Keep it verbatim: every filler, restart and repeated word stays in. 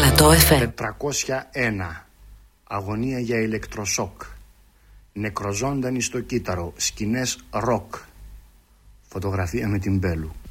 Πλατό εφ εμ. τετρακόσια ένα. Αγωνία για ηλεκτροσόκ. Νεκροζώντανοι στο κύτταρο. Σκηνές ροκ. Φωτογραφία με την Μπέλου.